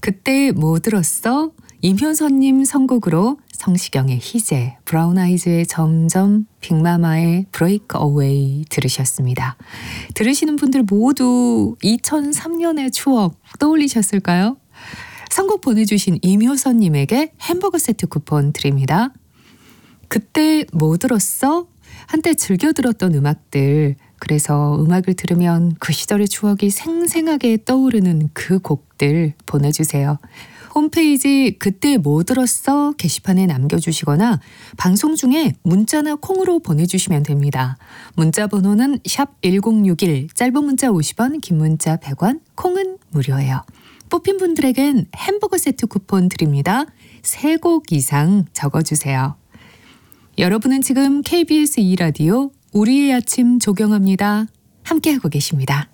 그때 뭐 들었어? 임효선님 선곡으로 성시경의 희재, 브라운 아이즈의 점점, 빅마마의 브레이크 어웨이 들으셨습니다. 들으시는 분들 모두 2003년의 추억 떠올리셨을까요? 선곡 보내주신 임효선님에게 햄버거 세트 쿠폰 드립니다. 그때 뭐 들었어? 한때 즐겨 들었던 음악들, 그래서 음악을 들으면 그 시절의 추억이 생생하게 떠오르는 그 곡들 보내주세요. 홈페이지 그때 뭐 들었어? 게시판에 남겨주시거나 방송 중에 문자나 콩으로 보내주시면 됩니다. 문자 번호는 샵 1061, 짧은 문자 50원, 긴 문자 100원, 콩은 무료예요. 뽑힌 분들에겐 햄버거 세트 쿠폰 드립니다. 3곡 이상 적어주세요. 여러분은 지금 KBS 2라디오 우리의 아침 조경합니다. 함께하고 계십니다.